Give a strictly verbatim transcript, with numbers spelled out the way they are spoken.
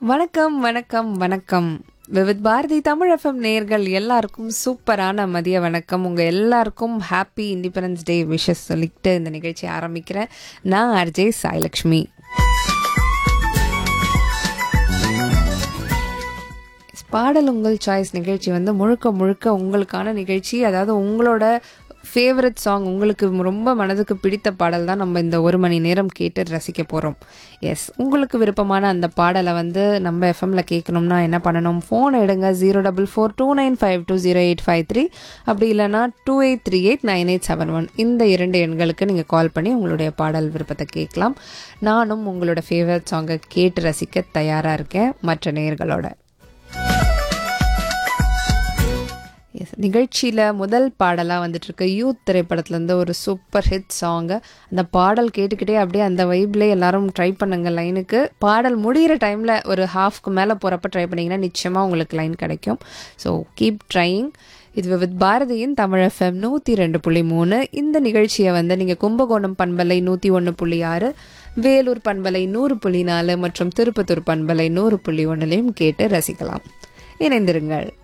வணக்கம் வணக்கம் வணக்கம் விவித் பாரதி தமிழ் எஃப்எம் நேயர்கள் எல்லாருக்கும் சூப்பரான மதிய வணக்கம். உங்கள் எல்லாருக்கும் ஹாப்பி இண்டிபெண்டன்ஸ் டே விஷஸ் சொல்லிட்டு இந்த நிகழ்ச்சி ஆரம்பிக்கிறேன். நான் ஆர்ஜே சாய்லக்ஷ்மி. பாடல் உங்கள் சாய்ஸ் நிகழ்ச்சி வந்து முழுக்க முழுக்க உங்களுக்கான நிகழ்ச்சி. அதாவது உங்களோட ஃபேவரட் சாங், உங்களுக்கு ரொம்ப மனதுக்கு பிடித்த பாடல் தான் நம்ம இந்த ஒரு மணி நேரம் கேட்டு ரசிக்க போகிறோம். எஸ், உங்களுக்கு விருப்பமான அந்த பாடலை வந்து நம்ம எஃப்எம்ல கேட்கணும்னா என்ன பண்ணணும்? ஃபோன் எடுங்க, zero double four two nine five two zero eight five three அப்படி இல்லைனா two eight three eight nine eight seven one இந்த இரண்டு எண்களுக்கு நீங்கள் கால் பண்ணி உங்களுடைய பாடல் விருப்பத்தை கேட்கலாம். நானும் உங்களோட ஃபேவரட் சாங்கை கேட்டு ரசிக்க தயாராக இருக்கேன் மற்ற நேயர்களோட. எஸ், நிகழ்ச்சியில் முதல் பாடலாக வந்துட்டுருக்கு யூத் திரைப்படத்துலேருந்து ஒரு சூப்பர் ஹிட் சாங்கு. அந்த பாடல் கேட்டுக்கிட்டே அப்படியே அந்த வைப்லேயே எல்லாரும் ட்ரை பண்ணுங்க லைனுக்கு. பாடல் முடிகிற டைமில் ஒரு ஹாஃப்க்கு மேலே போகிறப்ப ட்ரை பண்ணிங்கன்னா நிச்சயமாக உங்களுக்கு லைன் கிடைக்கும். So keep trying. இது வித் பாரதியின் தமிழ் எஃப்எம் நூற்றி ரெண்டு புள்ளி மூணு. இந்த நிகழ்ச்சியை வந்து நீங்கள் கும்பகோணம் பண்பலை நூற்றி ஒன்று புள்ளி ஆறு, வேலூர் பண்பலை நூறு புள்ளி நாலு மற்றும் திருப்பத்தூர் பண்பலை நூறு புள்ளி ஒன்றுலையும் கேட்டு ரசிக்கலாம். இணைந்திருங்கள்.